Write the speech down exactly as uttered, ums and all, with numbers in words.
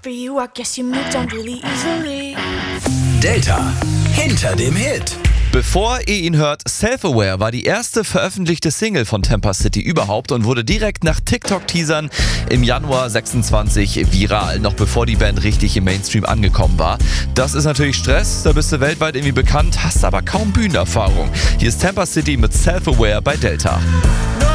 for you, I guess you moved on really easily. Delta hinter dem Hit. Bevor ihr ihn hört, Self-Aware war die erste veröffentlichte Single von Tampa City überhaupt und wurde direkt nach TikTok-Teasern im Januar sechsundzwanzig viral, noch bevor die Band richtig im Mainstream angekommen war. Das ist natürlich Stress, da bist du weltweit irgendwie bekannt, hast aber kaum Bühnenerfahrung. Hier ist Tampa City mit Self-Aware bei Delta.